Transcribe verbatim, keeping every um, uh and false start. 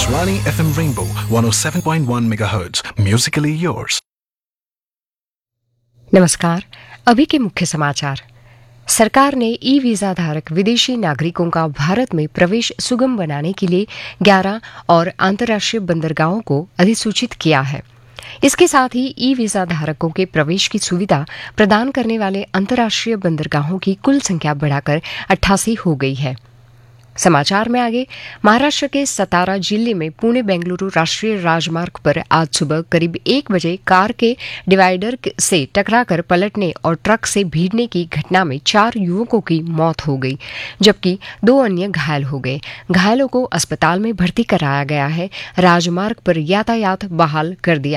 Akashvani F M Rainbow one oh seven point one megahertz. Musically yours. नमस्कार। अभी के मुख्य समाचार। सरकार ने ई वीजा धारक विदेशी नागरिकों का भारत में प्रवेश सुगम बनाने के लिए ग्यारह और अंतर्राष्ट्रीय बंदरगाहों को अधिसूचित किया है। इसके साथ ही ई वीजा धारकों के प्रवेश की सुविधा प्रदान करने वाले अंतर्राष्ट्रीय बंदरगाहों की कुल संख्या बढ़ाकर अट्ठासी हो गई है। समाचार में आगे, महाराष्ट्र के सतारा जिले में पुणे बेंगलुरु राष्ट्रीय राजमार्ग पर आज सुबह करीब एक बजे कार के डिवाइडर से टकराकर पलटने और ट्रक से भिड़ने की घटना में चार युवकों की मौत हो गई, जबकि दो अन्य घायल हो गए। घायलों को अस्पताल में भर्ती कराया गया है। राजमार्ग पर यातायात बहाल कर दिया